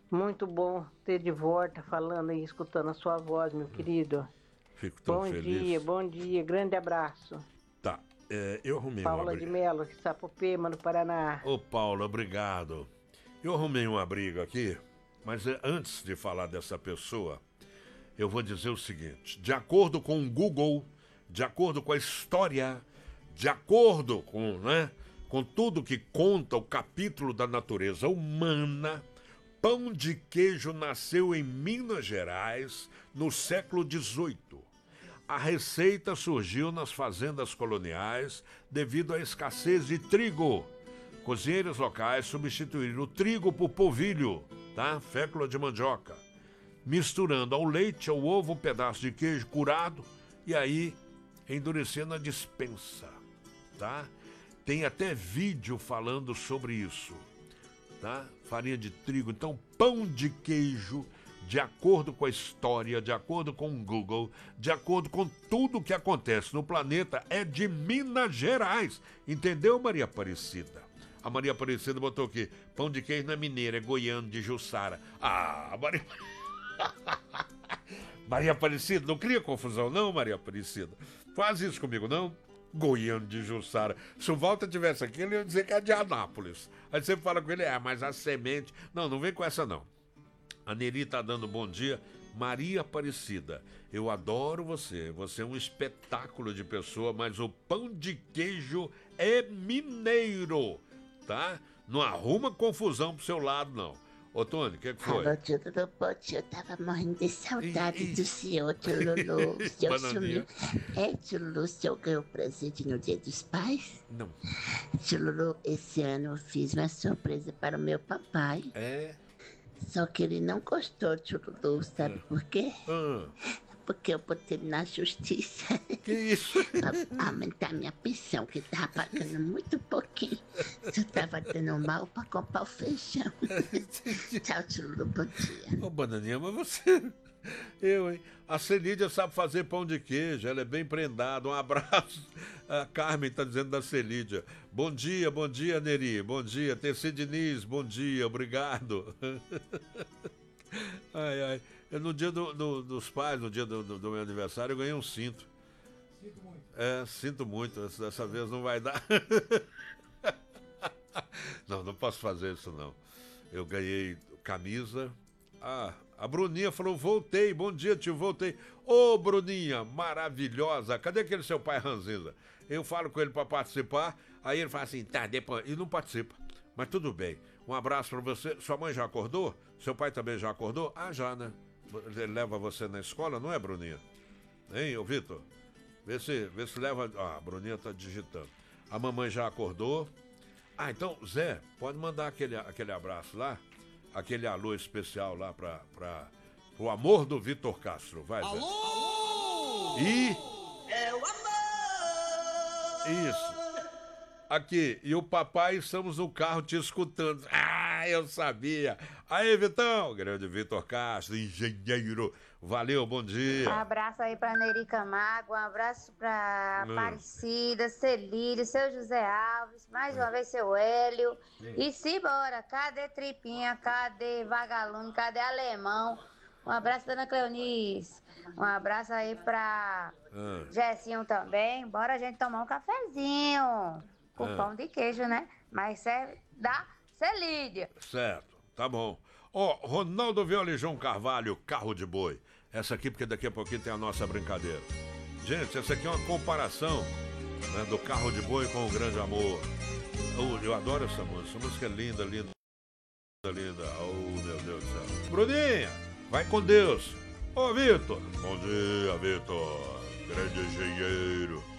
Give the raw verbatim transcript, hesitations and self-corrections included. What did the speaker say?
Muito bom ter de volta falando e escutando a sua voz, meu querido. Fico tão Bom feliz. dia, bom dia, grande abraço. Tá, é, eu arrumei um Paula de abrigo. Melo, Sapopema, no Paraná. Ô, Paulo, obrigado. Eu arrumei um abrigo aqui, mas é, antes de falar dessa pessoa, eu vou dizer o seguinte: de acordo com o Google, de acordo com a história, de acordo com, né, com tudo que conta o capítulo da natureza humana, pão de queijo nasceu em Minas Gerais no século dezoito. A receita surgiu nas fazendas coloniais devido à escassez de trigo. Cozinheiros locais substituíram o trigo por polvilho, tá? Fécula de mandioca, misturando ao leite, ao ovo, um pedaço de queijo curado e aí endurecendo a dispensa, tá? Tem até vídeo falando sobre isso, tá? Farinha de trigo, então pão de queijo, de acordo com a história, de acordo com o Google, de acordo com tudo que acontece no planeta, é de Minas Gerais. Entendeu, Maria Aparecida? A Maria Aparecida botou aqui, pão de queijo não é mineiro, é goiano de Jussara. Ah, Maria... Maria Aparecida, não cria confusão não, Maria Aparecida. Faz isso comigo, não? Goiano de Jussara. Se o Walter tivesse aqui, ele ia dizer que é de Anápolis. Aí você fala com ele, é, mas a semente... Não, não vem com essa não. A Neri tá dando bom dia. Maria Aparecida, eu adoro você. Você é um espetáculo de pessoa, mas o pão de queijo é mineiro, tá? Não arruma confusão pro seu lado, não. Ô, Tony, o que, que foi? Alô, tio Lulu, bom dia. Eu tava morrendo de saudade Ih, ih. do senhor, tio Lulu. O senhor Bananinha. sumiu. É, tio Lulu, o senhor ganhou presente no Dia dos Pais? Não. Tio Lulu, esse ano eu fiz uma surpresa para o meu papai. É? Só que ele não gostou, tio Lulu, sabe por quê? Ah, Porque eu botei ele na justiça que isso? pra aumentar minha pensão, que tava pagando muito pouquinho. Só tava dando mal pra comprar o feijão. Tchau, tio Lulu, bom dia. Ô, Bananinha, mas você... Eu, hein? A Celídia sabe fazer pão de queijo, ela é bem prendada. Um abraço. A Carmen tá dizendo da Celídia. Bom dia, bom dia, Neri. Bom dia. Terci Diniz, bom dia, obrigado. Ai, ai. Eu, no dia do- do- dos pais, no dia do, do- do meu aniversário, eu ganhei um cinto. Sinto muito. É, sinto muito. Essa- Dessa vez não vai dar. Não, não posso fazer isso, não. Eu ganhei camisa. Ah, a Bruninha falou, voltei. Bom dia, tio, voltei. Ô, Bruninha, maravilhosa. Cadê aquele seu pai ranzinza? Eu falo com ele pra participar, aí ele fala assim, tá, depois... E não participa. Mas tudo bem. Um abraço pra você. Sua mãe já acordou? Seu pai também já acordou? Ah, já, né? Ele leva você na escola, não é, Bruninha? Hein, ô Vitor? Vê se, vê se leva... Ah, a Bruninha tá digitando. A mamãe já acordou. Ah, então, Zé, pode mandar aquele, aquele abraço lá, aquele alô especial lá para para o amor do Vitor Castro. Vai, Zé. Alô! E... É o amor! Isso. Aqui, e o papai, estamos no carro te escutando. Ah, eu sabia. Aí, Vitão, grande Vitor Castro, engenheiro. Valeu, bom Um dia. abraço aí pra Neri Camargo, um abraço pra Hum. Aparecida, Celírio, seu José Alves, mais uma vez seu Hélio. E simbora, cadê Tripinha, cadê Vagalume, cadê Alemão? Um abraço, dona Cleonice. Um abraço aí pra Ah, Jessinho também. Bora a gente tomar um cafezinho com Ah. pão de queijo, né? Mas serve da Celídia. certo, tá bom. Ó, Ronaldo Violijão Carvalho, carro de boi. Essa aqui, porque daqui a pouquinho tem a nossa brincadeira. Gente, essa aqui é uma comparação, né, do carro de boi com o grande amor. Eu, eu adoro essa música. Essa música é linda, linda, linda. Oh, meu Deus do céu. Bruninha, vai com Deus. Ô, Vitor. Bom dia, Vitor. Grande engenheiro.